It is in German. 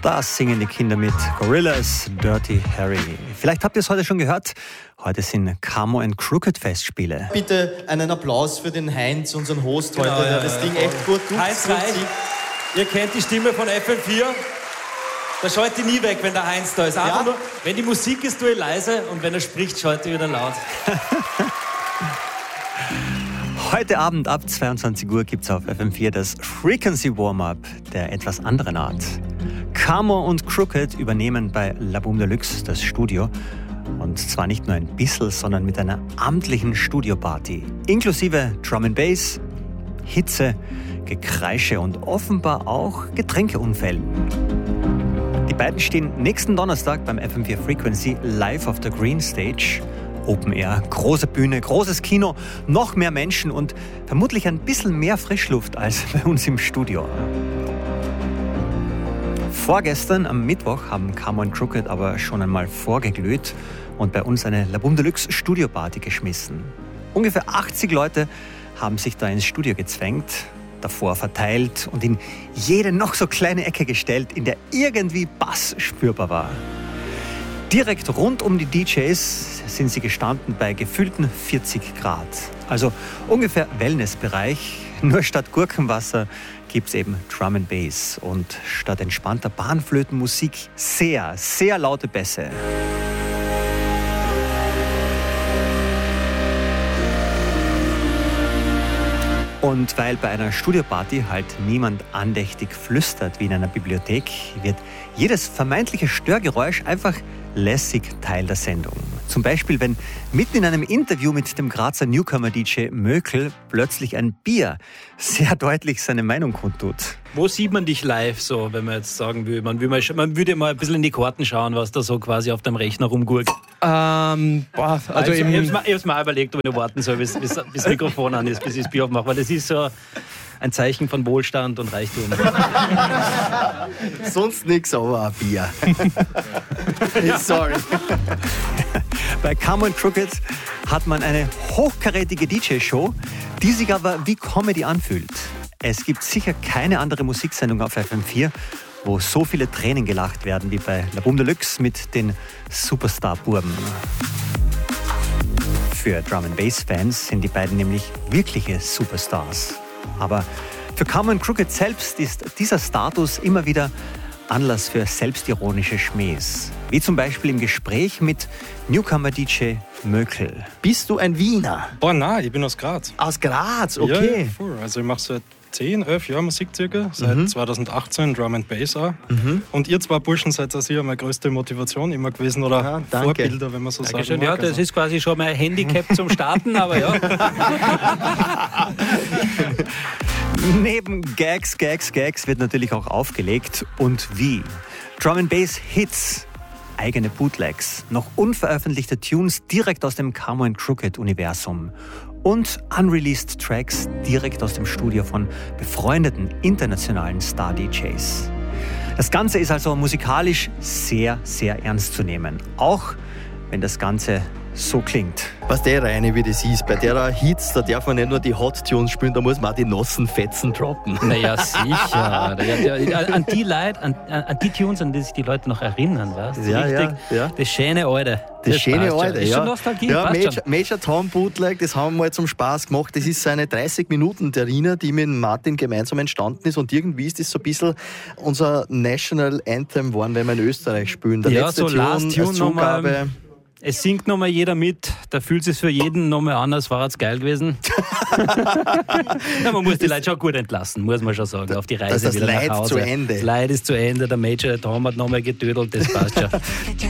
Das singen die Kinder mit Gorillaz, Dirty Harry. Vielleicht habt ihr es heute schon gehört. Heute sind Camo and Crooked Festspiele. Bitte einen Applaus für den Heinz, unseren Host heute, der das Ding echt gut tut. Heinz Reich, ihr kennt die Stimme von FM4. Da schaut die nie weg, wenn der Heinz da ist. Einfach nur, wenn die Musik ist, tue ich leise und wenn er spricht, schaut die wieder laut. Heute Abend ab 22 Uhr gibt es auf FM4 das Frequency Warm-Up der etwas anderen Art. Camo und Crooked übernehmen bei La Boum Deluxe das Studio. Und zwar nicht nur ein bisschen, sondern mit einer amtlichen Studioparty. Inklusive Drum and Bass, Hitze, Gekreische und offenbar auch Getränkeunfällen. Die beiden stehen nächsten Donnerstag beim FM4 Frequency live auf der Green Stage. Open Air, große Bühne, großes Kino, noch mehr Menschen und vermutlich ein bisschen mehr Frischluft als bei uns im Studio. Vorgestern, am Mittwoch, haben Camo and Crooked aber schon einmal vorgeglüht und bei uns eine La Boum Deluxe Studioparty geschmissen. Ungefähr 80 Leute haben sich da ins Studio gezwängt, davor verteilt und in jede noch so kleine Ecke gestellt, in der irgendwie Bass spürbar war. Direkt rund um die DJs sind sie gestanden bei gefühlten 40 Grad. Also ungefähr Wellnessbereich. Nur statt Gurkenwasser gibt es eben Drum and Bass. Und statt entspannter Panflötenmusik sehr, sehr laute Bässe. Und weil bei einer Studioparty halt niemand andächtig flüstert wie in einer Bibliothek, wird jedes vermeintliche Störgeräusch einfach lässig Teil der Sendung. Zum Beispiel, wenn mitten in einem Interview mit dem Grazer Newcomer-DJ Mökel plötzlich ein Bier sehr deutlich seine Meinung kundtut. Wo sieht man dich live so, wenn man jetzt sagen will? Man würde mal ein bisschen in die Karten schauen, was da so quasi auf dem Rechner rumgurkt. Ich hab's mal überlegt, ob ich noch warten soll, bis das Mikrofon an ist, bis ich das Bier aufmache, weil das ist so ein Zeichen von Wohlstand und Reichtum. Sonst nichts, aber ein Bier. Sorry. Bei Camo and Crooked hat man eine hochkarätige DJ-Show, die sich aber wie Comedy anfühlt. Es gibt sicher keine andere Musiksendung auf FM4, wo so viele Tränen gelacht werden wie bei La Boum Deluxe mit den Superstar-Burben. Für Drum and Bass-Fans sind die beiden nämlich wirkliche Superstars. Aber für Camo and Crooked selbst ist dieser Status immer wieder Anlass für selbstironische Schmähs. Wie zum Beispiel im Gespräch mit Newcomer-DJ Mökel. Bist du ein Wiener? Oh nein, ich bin aus Graz. Aus Graz, okay. Ja, voll. Also ich mache seit 10, 11 Jahren Musik circa, seit 2018 Drum and Bass auch. Und ihr zwei Burschen seid also sicher meine größte Motivation immer gewesen oder Vorbilder, wenn man so sagen mag. Ja, das ist quasi schon mein Handicap zum Starten, aber ja. Neben Gags wird natürlich auch aufgelegt. Und wie? Drum and Bass Hits, eigene Bootlegs, noch unveröffentlichte Tunes direkt aus dem Camo and Crooked Universum und unreleased Tracks direkt aus dem Studio von befreundeten internationalen Star-DJs. Das Ganze ist also musikalisch sehr, sehr ernst zu nehmen, auch wenn das Ganze so klingt. Was der Reine, wie das ist, bei der Hits, da darf man nicht nur die Hot-Tunes spielen, da muss man auch die nassen Fetzen droppen. Naja, sicher. An die Leute, an die Tunes, an die sich die Leute noch erinnern, weißt du? Ja. Das schöne Alte. Das schöne Alte, ist schon Nostalgie, ja. Major Tom Bootleg, das haben wir mal zum Spaß gemacht. Das ist so eine 30-Minuten-Terrine, die mit Martin gemeinsam entstanden ist. Und irgendwie ist das so ein bisschen unser National Anthem geworden, wenn wir in Österreich spielen. Der letzte so Last Tune Zugabe. Es singt nochmal jeder mit, da fühlt es für jeden nochmal an, als war es geil gewesen. Man muss die Leute schon gut entlassen, muss man schon sagen, auf die Reise das wieder Leid nach Hause. Zu Ende. Das Leid ist zu Ende, der Major Tom hat nochmal gedödelt, das passt schon.